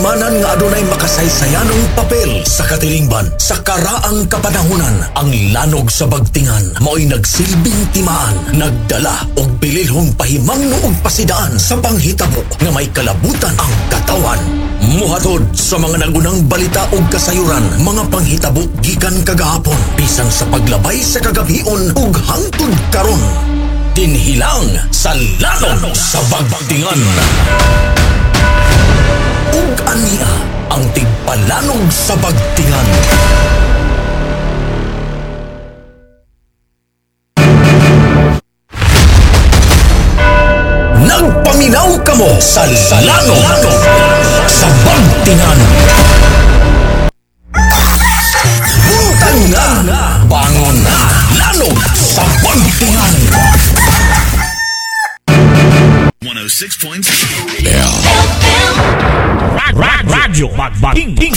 Hinungdanan nga adunay makasaysayanong papel sa katilingban. Sa karaang kapanahunan, ang lanog sa bagtingan mao'y nagsilbing timaan, nagdala og bililhong pahimangno og pasidaan sa panghitabo nga may kalabutan ang katawan. Muhatod sa mga nagunang balita ug kasayuran, mga panghitabo gikan kagahapon, bisan sa paglabay sa kagabion ug hangtod karon. Tinhilang sa lanog sa bagtingan. Ug ania ang tigpalanog sa bagtingan. Nagpaminaw kamo sa lanog sa bagtingan. Buntag na, bangon na, lanog sa bagtingan. 106.7 Radyo Bagbating.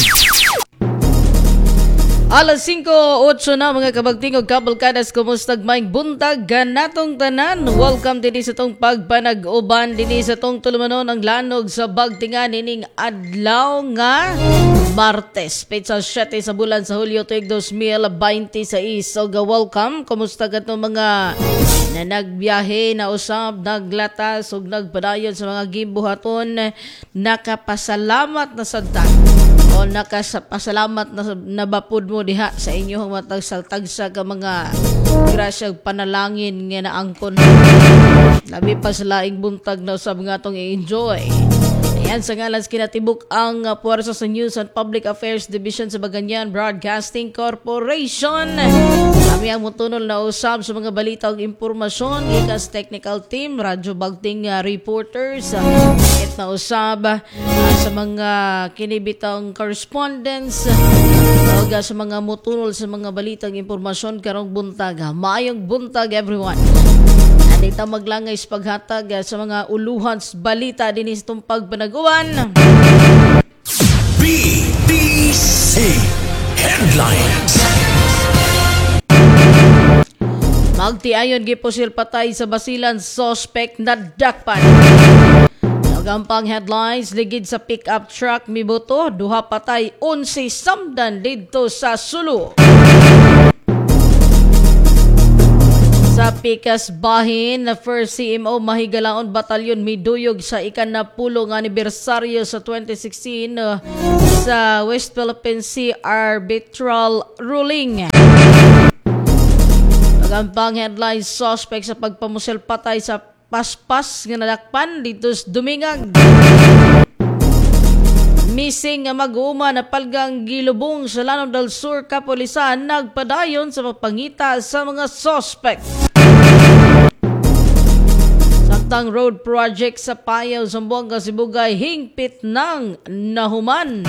Alas 5:08 na mga kabagtingog kabalkadas, kumusta maing buntag ganatong tanan. Welcome din sa tong pagpanag-uban din sa tong tulumanon ang lanog sa bagtingan ining adlaw nga Martes, petsa 7 sa bulan sa Hulyo tuig 2026. So welcome, kumusta katong mga na nagbiyahe, na usab, naglatas ug nagpadayon sa mga gimbuhaton, nakapasalamat na sadta o nakapasalamat na nabapod mo diha sa inyong matagsa ka mga grasyag panalangin nga naangkon. Labi pa sa laing buntag na usab nga tong i-enjoy. Ayan, sa ngalan kinatibuk ang puwersa sa News and Public Affairs Division sa Baganyan Broadcasting Corporation. Kami ang mutunol na usab sa mga balita ug impormasyon ikas technical team, Radyo Bagting reporters, at na usab sa mga kinibitang correspondents o sa mga mutunol sa mga balitang impormasyon karong buntag. Maayong buntag everyone. Dito maglangay sa paghatag sa mga uluhan sa balita din sa itong pagpanaguan. BBC Headlines. Magtiayon giposil patay sa basilan, suspect na dakpan. Nagampang headlines, ligid sa pick-up truck miboto, duha patay, 11 samdan didto sa Sulu. Sa Pikas Bahin, na first CMO Mahigalaon Batalyon miduyog sa ika-10 nga anibersaryo sa 2016 sa West Philippine Sea arbitral ruling. Pagampang headlines, suspect sa pagpamusel patay sa paspas nga nadakpan dito sa Dumingag. Missing nga mag-uuma na palgang gilubong sa Lanao del Sur kapulisan, nagpadayon sa pagpangita sa mga suspect. Saktang road project sa Payaw, Zamboanga, Sibugay, hingpit ng nahuman.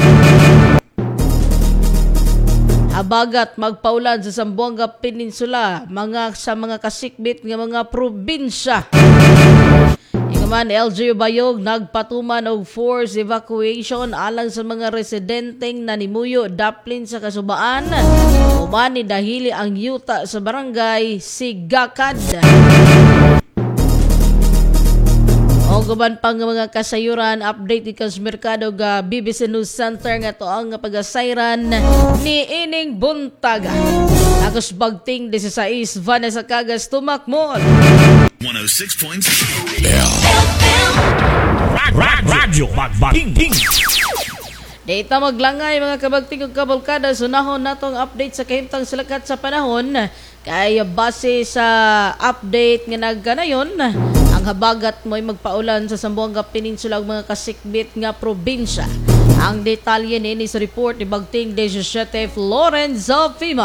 Habagat magpaulan sa Zamboanga Peninsula, sa mga kasikbit nga mga probinsya. Ingaman, LGU Bayog nagpatuman og forced evacuation alang sa mga residenteng nanimuyo daplin sa kasubaan. Uman ni dahili ang yuta sa barangay Sigakad. O guban pang mga kasayuran, update ikas merkado ga BBC News Center nga to ang pagasayran ni ining buntag. Agos bagting 16 Vanessa Cagas tumakmol. 106.7 Radyo Bagbating. Dito maglangay mga kabagting ug kabalkada, sunahon natong update sa kahimtang salakat sa panahon. Kaya base sa update nga nagkanayon, ang habagat mo'y magpaulan sa Zamboanga Peninsula ug mga kasikbit nga probinsya. Ang detalye nini sa report ni Bagting 17 Lorenzo Fima.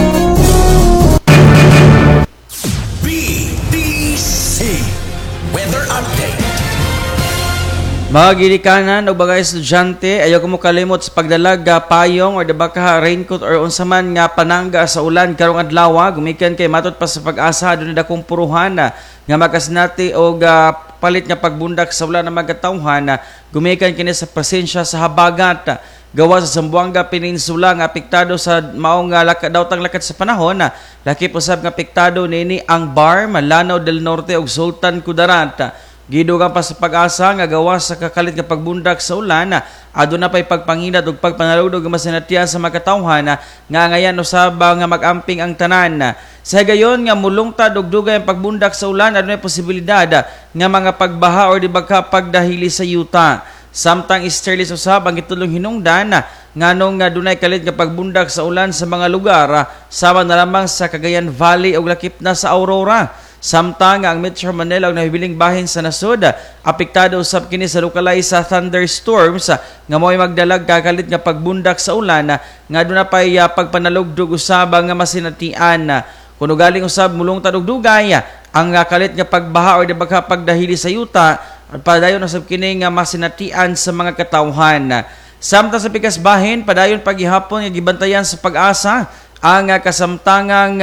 BBC Weather Update. Mga ginikanan o bagay estudyante, ayaw ko mo kalimot sa pagdalag payong or dabaka raincoat or unsaman nga panangga sa ulan karong adlaw. Gumikan kay matot pa sa pag-asa doon na dakong puruhan nga makasinati o palit nga pagbundak sa ulan na magatawhan. Gumikan kini sa presensya sa habagat gawa sa Zamboanga Peninsula nga apektado sa maong daotang lakat sa panahon. Laki pusab nga apektado nini ang Bar, Lanao del Norte ug Sultan Kudarat. Gidugang pa sa pag-asa nga gawa sa kakalit nga pagbundak sa ulan, aduna pay pagpanginat ug pagpanalugdog nga masinatian sa makatawhan nga ngayan usab nga magamping ang tanan. Sa gayon nga mulungtad og dugay ang pagbundak sa ulan adunay posibilidad nga mga pagbaha or di ba pagdahili sa yuta. Samtang easterly usab ang gitulong hinungdan nganong nga dunay kalit nga pagbundak sa ulan sa mga lugar sama na lamang sa Cagayan Valley ug lakip na sa Aurora. Samtang ang Metro Manila ug nahibiling bahin sa nasod apektado usab kini sa localized sa thunderstorms nga mo'y magdalag kakalit nga pagbundak sa ulan nga aduna pay pagpanalugdog usab nga masinatian. Kuno galing usab mulungtad og dugay ang kalit nga pagbaha or di ba pagdahili sa yuta padayon usab kini nga masinatian sa mga katawhan. Samtang sa pikas bahin padayon paghihapon nga gibantayan sa Pag-asa ang kasamtangang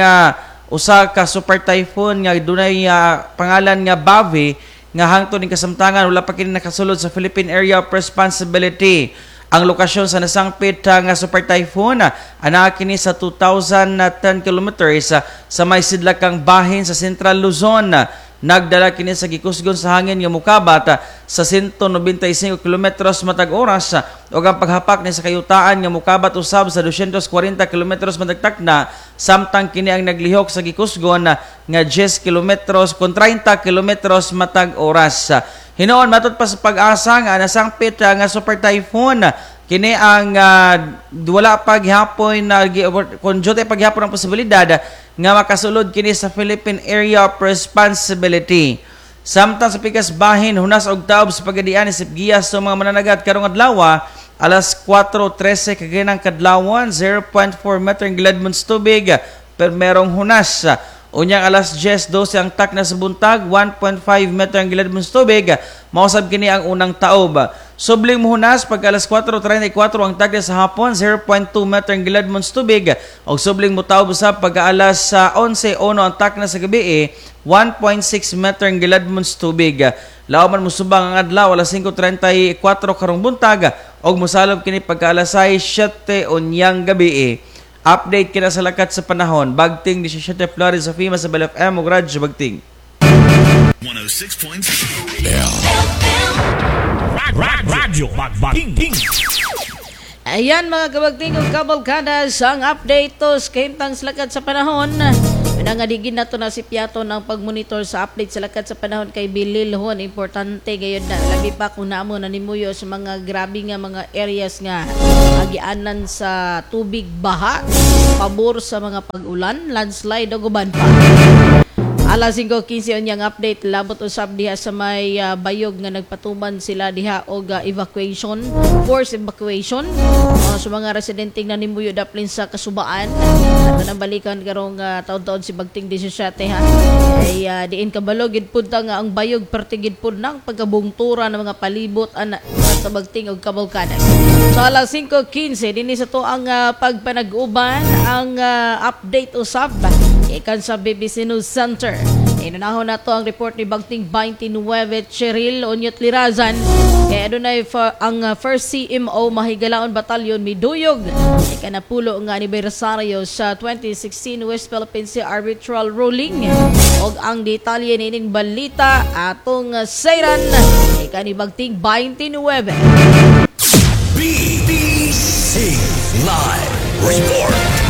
usa ka super typhoon nga dunay pangalan nga Bavi nga hangtod ning kasamtangan wala pa kini nakasulod sa Philippine Area of Responsibility. Ang lokasyon sa nasangpit nga super typhoon ana kini sa 2,010 kilometers sa may sidlakang bahin sa Central Luzon. Nagdala kini sa gikusgon sa hangin nga mokabat sa 195 kilometros matag oras ug ang paghapak ni sa kayutaan nga mokabat usab sa 240 kilometros matag takna samtang kini ang naglihok sa gikusgon nga 10 kilometros kon 30 kilometros matag oras. Hinoon matud pa sa Pag-asa nga nasangpit nga super typhoon kini ang wala pa gihapon na kun jote paghapon ang posibilidad nga makasulod kini sa Philippine Area of Responsibility. Samtang sa pikas bahin hunas og taob sa pagadian ni Sipgias sa mga mananagat karong adlaw alas 4:13 kaginang kadlawon 0.4 meter ang giladmons tubig per merong hunas. Unyang alas 10:12 ang tak na sa buntag 1.5 meter ang giladmons tubig mausab kini ang unang taob. Subling muhunas pag alas 4:34 ang tagda sa hapon 0.2 meter ang giladmons tubig og subling mutaob sa pag alas 11:01 ang takna sa gabi 1.6 meter ang giladmons tubig. Laoman musubang ang adlaw alas 5:34 karong buntag og mosalop kini pag alas 6:07 unyang gabi. Update kina sa lakat sa panahon Bagting 17 Flores sa FEMA sa BLFM ug Radyo Bagting 106.7. Radyo Bagting. Ayan mga kabagting ug kabalkada ang update to skimtang sa lakat sa panahon. Pinangadigin na to na si Piato ng pagmonitor sa update sa lakat sa panahon kay Bilil hon. Importante gayon na labi pa kung namo nanimuyo sa mga grabe nga mga areas nga agianan sa tubig baha, pabor sa mga pag-ulan, landslide o guban pa. Alas 5:15 unyang update labot usab diha sa may bayog nga nagpatuman sila diha og evacuation, forced evacuation sa mga residente nga nimuyo daplin sa kasubaan. Ato nang balikan karong taon-taon si Bagting 17 ha. Ay diin kabalo gid pud nga ang bayog pertigid pud nang pagkabungtura ng mga palibot ana sa Bagting og Kabalkadas. So alas 5:15 dinhi sa to ang pagpanag-uban ang update usab ikan sa BBC News Center. Inunahon na to ang report ni Bagting 29 Cheryl Onyot Lirazan. Kaya adunay ang first CMO Mahigalaon Batalyon miduyog ikanapulo nga anibersaryo sa 2016 West Philippine Sea Arbitral Ruling. Og ang detalye nining balita atong sayran ikani Bagting 29. BBC Live Report.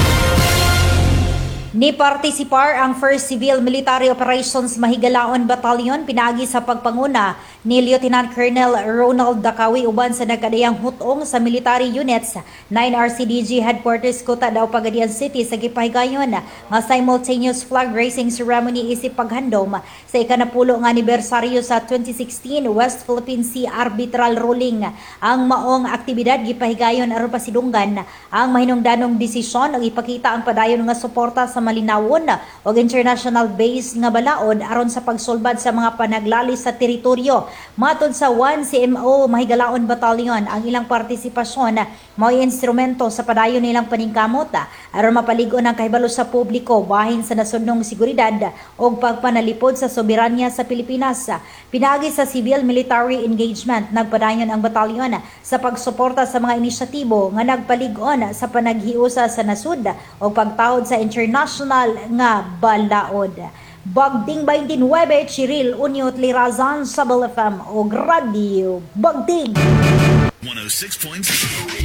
Ni partisipar ang 1st Civil Military Operations Mahigalaon Batalyon pinagi sa pagpanguna ni Lieutenant Colonel Ronald Dacawi uban sa nagkadayang hutong sa military units 9 RCDG Headquarters Kuta daw Pagadian City sa gipahigayon nga simultaneous flag raising ceremony isip paghandom sa ikanapulo nga anibersaryo sa 2016 West Philippine Sea Arbitral Ruling. Ang maong aktibidad gipahigayon aron pasidunggan ang mahinungdanong desisyon ug ipakita ang padayon nga suporta sa malinawon o international base nga balaod aron sa pagsulbad sa mga panaglali sa teritoryo. Matod sa 1 CMO Mahigalaon Batalyon, ang ilang partisipasyon mao instrumento sa padayon nilang paningkamot aron mapaligon ang kahibalo sa publiko bahin sa nasudnong seguridad o pagpanalipod sa soberanya sa Pilipinas. Pinaagi sa civil military engagement, nagpadayon ang batalyon sa pagsuporta sa mga inisyatibo nga nagpaligon sa panaghiusa sa nasud o pagtawod sa international nga balaod. Bagting 29 Cheryl Onyot Lirazan sa BLFM o Radio Bagting. 106.7.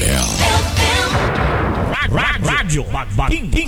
Radyo Bagbaking King.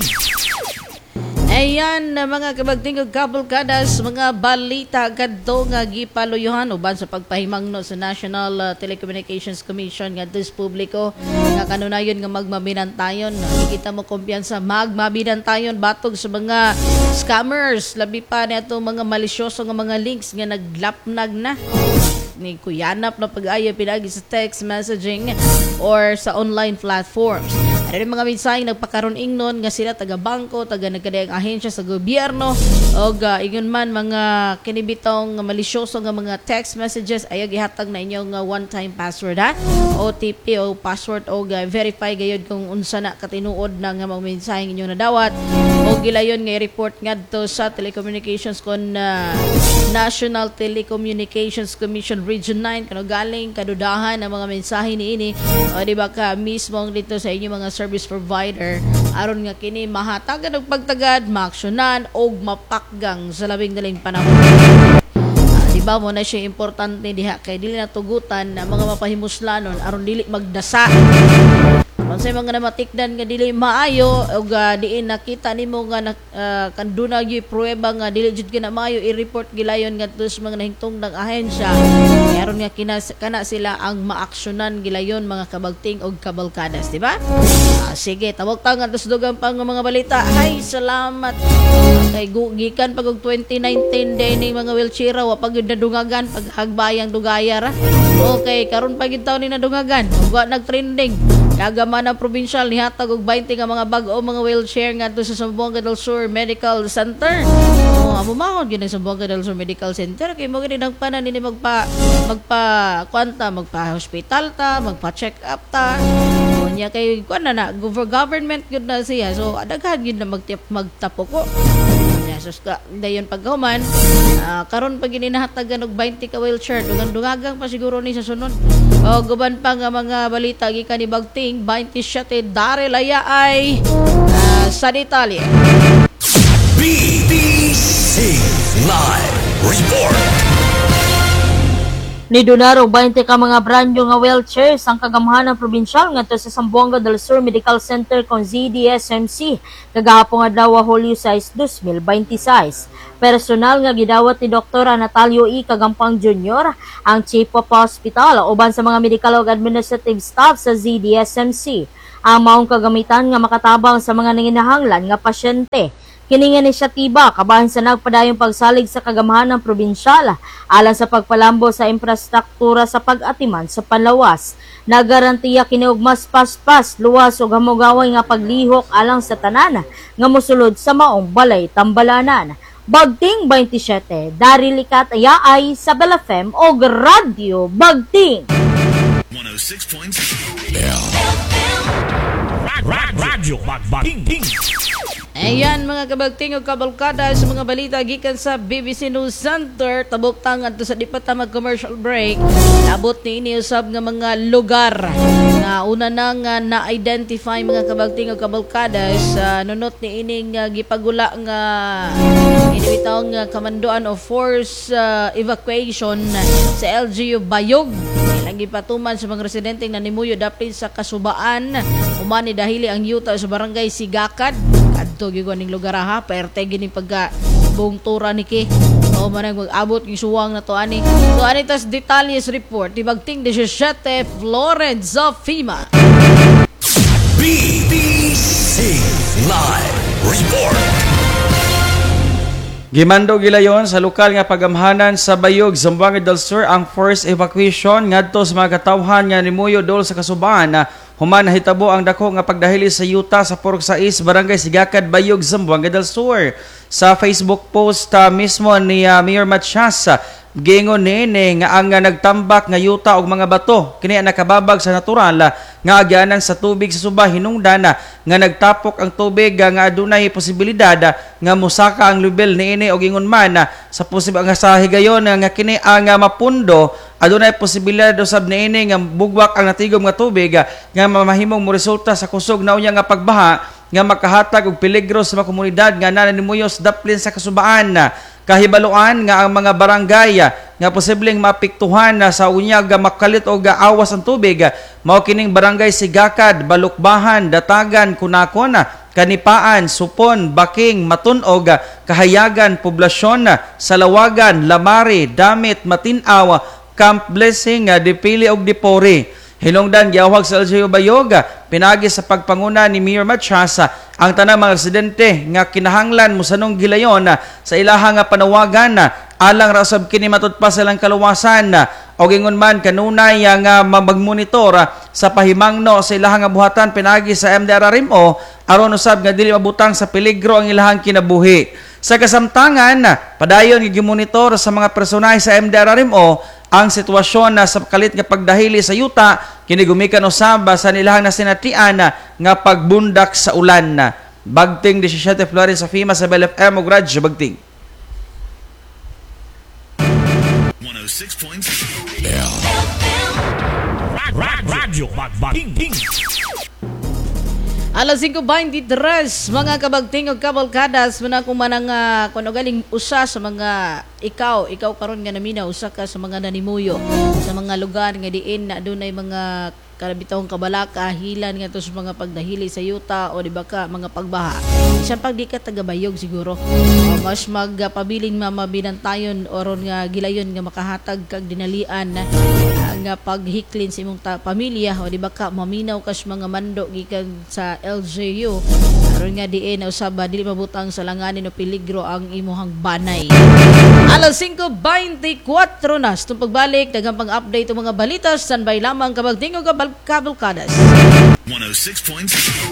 Ayan mga kabagting ug kabulkadas, mga balita kadto nga gipaluyuhan uban sa pagpahimangno sa National Telecommunications Commission ngadto sa publiko nga kanunayon nga magmabinantayon. Kita mo kumpiyansa magmabinantayon batog sa mga scammers, labi pa niadto mga malisyoso nga mga links nga naglapnag na ni kuyanap na pag-aya pinagi sa text messaging or sa online platforms. Ano yung mga mensaheng nagpakaroon ingnon nga sila taga-bangko, taga-nagkadayang ahensya sa gobyerno o ingon man mga kinibitong malisyoso nga mga text messages ay gihatag na inyong one-time password ha? OTP o password o verify gayud kung unsa na katinuod na nga mga mensaheng inyong nadawat o gilayon nga i-report ngadto sa Telecommunications National Telecommunications Commission Region 9 kano galing kadudahan ang mga mensahe niini o di ba ka mismo dito sa inyong mga service provider aron nga kini mahatagan og pagtagad, maaksyonan og mapakgang sa labing daling panahon. Di ba mo na siya importante diha kay dili natugutan na mga mapahimuslanon aron dili magdasa. Unsay mga namatikdan nga dili maayo ug diin nakita nimo nga kanduna gyud pruweba nga dili jud kana maayo i-report gilayon ngadto sa mga nahingtungdang ahensya. Karon nga kana sila ang maaksyonan gilayon mga kabagting og kabalkadas, di ba? Sige, tawag ta nga sa dugang pang mga balita. Hay, salamat. Kay gikan pag og 2019 day ning mga wheelchair wa pag gyud nadungagan pag hagbayang dugayar. Okay, karon pa gyud taw ni nadungagan. Wa nagtrending. Kagaman ng probinsyal nihatag og 20 nga mga bag-o mga wheelchair ngadto sa Zamboanga del Sur Medical Center. Amumahon gyud sa Zamboanga del Sur Medical Center kay mo gid nagpanan nini magpa hospital ta, magpa-check up ta. Unya kay kuan na government gyud na siya. So daghan gyud na magtapo ko. Sus ka dayon paghuman karon pag ginahatagan og 20 ka wheelchair dungan-dungagang pa siguro ni sa sunod. O guban pa nga mga balita gikan ni Bagting 27 Daryl Aya ay sa detalye. BBC Live Report. Ni Donaro 20 ka mga brandyo nga wheelchairs ang kagamhanan probinsyal ngadto sa Zamboanga del Sur Medical Center kon ZDSMC kagahapon adlaw Hulyo 6, 2026. Personal nga gidawat ni Dr. Natalio E. Kagampang Jr. ang Chief of Hospital uban sa mga medical ug administrative staff sa ZDSMC. Ang maong kagamitan nga makatabang sa mga nanginahanglan nga pasyente. Kining inisyatiba kabahin sa nagpadayong pagsalig sa kagamhanan probinsyal alang sa pagpalambo sa infrastruktura sa pag-atiman sa panlawas. Nagarantiya kini og mas paspas, luwas ug hamugaway nga paglihok alang sa tanan nga mosulod sa maong balay tambalanan. Bagting 27, Daryl Ayaay sa Bell FM og Radyo Bagting. 106.7. Radyo Bagbaking King. Ayan mga kabagting o kabalkada sa mga balita gikan sa BBC News Center. Tabok tangan to sa di pa ta mag-commercial break. Labot ni iniusab nga mga lugar nga una na nga na-identify mga kabagting o kabalkada sa nunot ni ining gipagula nga inibitaw nga kamanduan of force evacuation sa LGU Bayog. Ilang gipatuman sa mga residente na nimuyo dapit sa kasubaan umani dahili ang yuta sa barangay Sigakad. Kadto gyud ning lugar ha, perte gining pagka buong tura ni ki. O manang mag-abot yung suwang na to ani. So anitas detalyes report di Bagting 17 Florence Zofima. BBC Live Report. Gimando gilayon sa lokal nga pagamhanan sa Bayog, Zamboanga del Sur ang forced evacuation ngadto sa mga katawhan nga nimuyo dol sa kasubaan na human nahitabo ang dako nga pagdahili sa yuta sa Purok 6 Barangay Sigakad, Bayog, Zamboanga del Sur. Sa Facebook post mismo ni Mayor Matias gingon nini nga ang nagtambak nga yuta og mga bato kini nakababag sa natural nga agyanan sa tubig sa suba hinungdan nga nagtapok ang tubig nga adunay posibilidad nga mosaka ang level niini og ingon man sa posible nga sa higayon nga kini ang mapundo adunay posibilidad usab niini nga bugwak ang natigom nga tubig nga mamahimong mo resulta sa kusog na unya nga pagbaha nga makahatag og peligro sa mga komunidad nga nananimuyos daplin sa kasubaan. Kahibaluan nga ang mga barangay nga posibleng mapiktuhan sa unyag makalit o awas ang tubig mao kining barangay Sigakad, Balukbahan, Datagan, Kunakon, Kanipaan, Supon, Baking, Matunog, Kahayagan, Poblasyon, Salawagan, Lamari, Damit, Matinaw, Camp Blessing, Dipili ug Dipori. Hinungdan giawhag sa LGU Bayog pinagi sa pagpanguna ni Mayor Matias ang tanang mga residente nga kinahanglan mosanong gilayon sa ilahang panawagan alang ra usab kini matudpa sa ilang kaluwasan og ingon man kanunay nga magmonitor sa pahimangno sa ilahang buhatan pinagi sa MDRRMO aron usab nga dili mabutang sa peligro ang ilahang kinabuhi. Sa kasamtangan, padayon gimonitor sa mga personahe sa MDRRMO ang sitwasyon sa kalit nga pagdahili sa yuta kini gumikan usab sa nilahang nasinatian nga pagbundak sa ulan. Bagting 17 Flores sa FEMA sa BLFM ug radyo Bagting. 106.7. Radyo Bagting. Alas 5:23 mga kabagting ug kabalkadas muna kung manang kuno galing usa sa mga ikaw karon nga namina usa ka sa mga nanimuyo sa mga lugar nga diin na dunay mga karabitahong kabalaka hilan nga to sa mga pagdahili sa yuta o di ba ka mga pagbaha. Isang pag di ka tagabayog siguro mas magpabiling mamabinantayon oron nga gilayon nga makahatag kag dinalian nga paghiklin sa imong pamilya o di ba ka maminaw kas mga mando gikan sa LGU aron nga diin na usab dili mabutang sa langanin o peligro ang imong banay. Alas 5:24 na itong pagbalik daghang pang-update o mga balita standby lamang kabagting o kabalkadas. 106.7.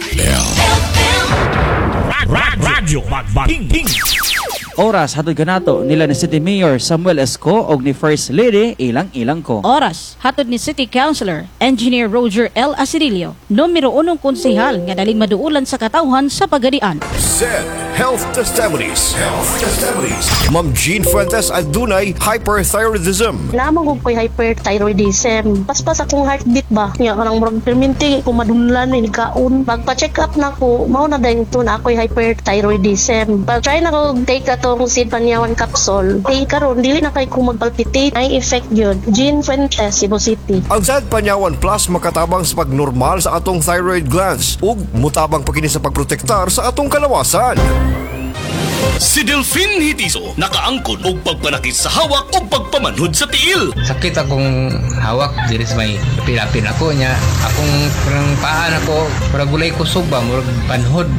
Radyo Bagting. Oras hatod kanato nila ni City Mayor Samuel Esco og ni First Lady ilang ko. Oras, hatod ni City Councilor, Engineer Roger L. Asirilio, numero 1 konsehal nga daling maduulan sa katawhan sa Pagadian. Said Health Testimonies. Ma'am Jean Fuentes adunay hyperthyroidism. Lamang ko'y hyperthyroidism. Paspas akong heartbeat ba? Nga kanang murag perminti kung madunlan ni kaon. Magpa-check up na ko, mao na dahil ito na ako'y hyperthyroidism. Pag-try na ko take atong Sid Panyawan capsule. Karon dili na kay ko magpalpitate. Ay effect yun. Jean Fuentes, Cebu City. Ang Sid Panyawan Plus makatabang sa pagnormal sa atong thyroid glands ug mutabang pa kini sa pagprotektar sa atong kalawasan. Si Delphine Hitiso nakaangkon og pagpanakit sa hawak o pagpamanhod sa tiil. Sakit akong hawak diri sa may pilapin ako nya. Akong paan ako, murag gulay kusog ba, murag panhod.